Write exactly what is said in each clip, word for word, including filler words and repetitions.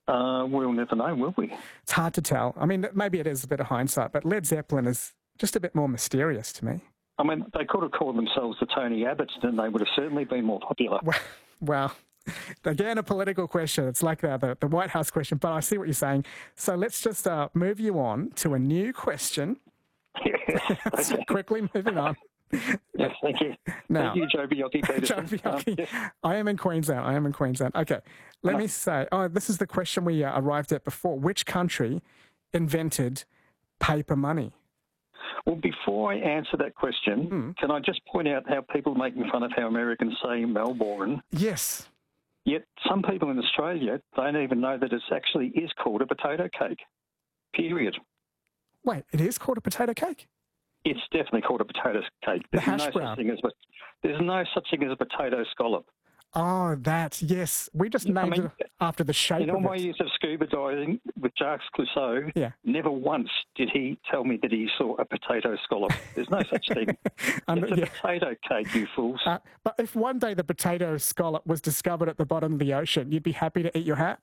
Uh, we'll never know, will we? It's hard to tell. I mean, maybe it is a bit of hindsight, but Led Zeppelin is just a bit more mysterious to me. I mean, they could have called themselves the Tony Abbotts, and they would have certainly been more popular. Well, well again, a political question. It's like the, the, the White House question, but I see what you're saying. So let's just uh, move you on to a new question. Yes, so okay. Quickly moving on. Yes, thank you. Now, thank you, Joe Biocchi Peterson. Joe Biocchi. Um, yes. I am in Queensland. I am in Queensland. Okay, let Uh, me say, oh, this is the question we uh, arrived at before. Which country invented paper money? Well, before I answer that question, Mm. can I just point out how people make fun of how Americans say Melbourne? Yes. Yet some people in Australia don't even know that it actually is called a potato cake. Period. Wait, it is called a potato cake? It's definitely called a potato cake. The There's hash no brown. such thing as a, there's no such thing as a potato scallop. Oh, that, yes. We just I named mean, it after the shape In all of my it. years of scuba diving with Jacques Clouseau, Yeah. never once did he tell me that he saw a potato scallop. There's no such thing. Um, It's a yeah. potato cake, you fools. Uh, but if one day the potato scallop was discovered at the bottom of the ocean, you'd be happy to eat your hat?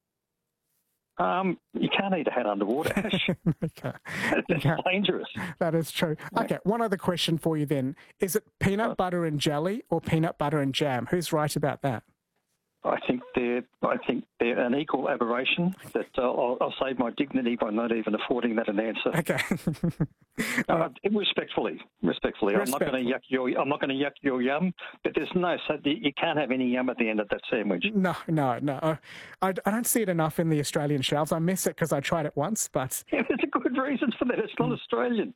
Um, you can't eat a hat underwater, Ash. Okay. That's Okay. dangerous. That is true. Okay, one other question for you then. Is it peanut butter and jelly or peanut butter and jam? Who's right about that? I think they're, I think they're an equal aberration. That uh, I'll, I'll save my dignity by not even affording that an answer. Okay. Uh, respectfully, respectfully, I'm not going Respectful. to yuck your, I'm not going to yuck your yum. But there's no, so you can't have any yum at the end of that sandwich. No, no, no. Uh, I, I don't see it enough in the Australian shelves. I miss it because I tried it once, but Yeah, there's a good reason for that. It's not Australian.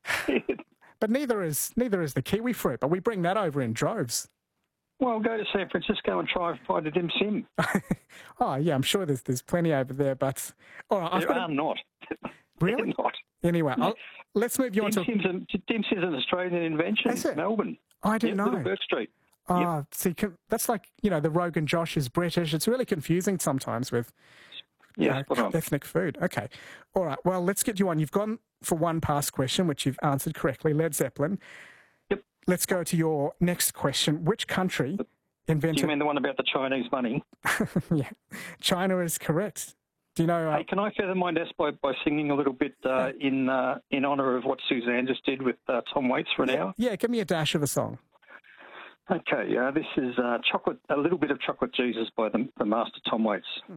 but neither is neither is the kiwi fruit. But we bring that over in droves. Well, go to San Francisco and try and find a dim sim. Oh yeah, I'm sure there's there's plenty over there. But all right, I've There got are not. really They're not. anyway. I'll, let's move you on Dim to. sim's, an, dim sim's an Australian invention. Is it? Melbourne. Oh, I didn't Yep, know. Little Bourke Street. Oh, see, con- that's like, you know, the Rogan Josh is British. It's really confusing sometimes with you Yes, know, spot on. ethnic food. Okay. All right. Well, let's get you on. You've gone for one past question, which you've answered correctly, Led Zeppelin. Yep. Let's go to your next question. Which country Do invented... you mean the one about the Chinese money? yeah. China is correct. Do you know... Uh, Hey, can I feather my nest by, by singing a little bit uh, in uh, in honour of what Suzanne just did with uh, Tom Waits for an hour? yeah, give me a dash of a song. Okay, uh, this is uh, chocolate, a little bit of Chocolate Jesus by the, the master Tom Waits. Hmm.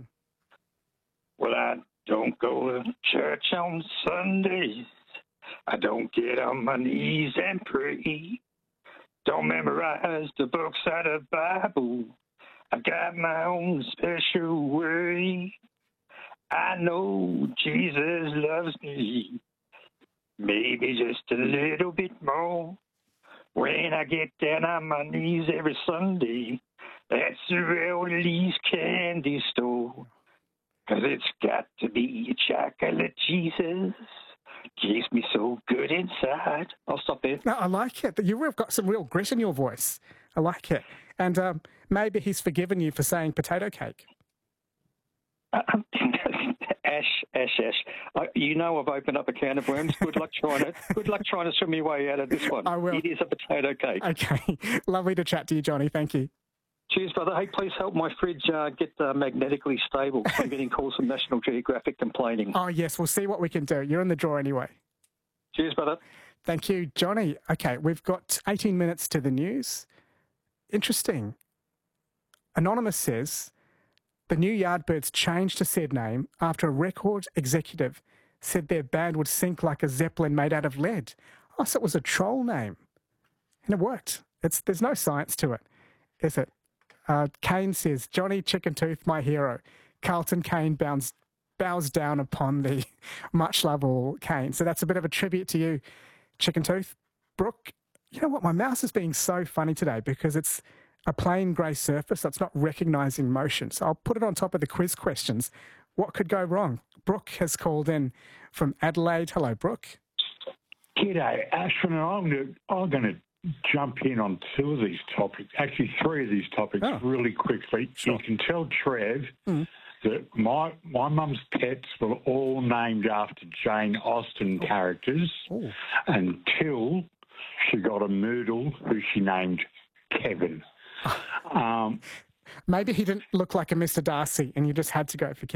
Well, I don't go to church on Sundays. I don't get on my knees and pray. Don't memorize the books out of the Bible. I got my own special way. I know Jesus loves me, maybe just a little bit more. When I get down on my knees every Sunday, that's the Rowley's candy store. 'Cause it's got to be a chocolate Jesus. Keeps me so good inside. I'll stop there. No, I like it. You've got some real grit in your voice. I like it. And um, maybe he's forgiven you for saying potato cake. Um, Ash, Ash, Ash. I, you know I've opened up a can of worms. Good luck trying to. Good luck trying to swim your way out of this one. I will. It is a potato cake. Okay. Lovely to chat to you, Johnny. Thank you. Cheers, brother. Hey, please help my fridge uh, get uh, magnetically stable. I'm getting calls from National Geographic complaining. Oh, yes. We'll see what we can do. You're in the draw anyway. Cheers, brother. Thank you, Johnny. Okay, we've got eighteen minutes to the news. Interesting. Anonymous says the new Yardbirds changed to said name after a record executive said their band would sink like a Zeppelin made out of lead. Oh, so it was a troll name. And it worked. It's There's no science to it, is it? Uh, Kane says, Johnny Chicken Tooth, my hero. Carlton Kane bounds, bows down upon the much lovable Kane. So that's a bit of a tribute to you, Chicken Tooth. Brooke, you know what? My mouse is being so funny today because it's a plain grey surface that's not recognising motion. So I'll put it on top of the quiz questions. What could go wrong? Brooke has called in from Adelaide. Hello, Brooke. G'day, Ashwin, and I'm going to, I'm going to jump in on two of these topics, actually three of these topics Oh. really quickly. Sure. You can tell Trev Mm. that my my mum's pets were all named after Jane Austen characters Ooh. until she got a Moodle who she named Kevin. Um, Maybe he didn't look like a Mister Darcy and you just had to go for Kevin.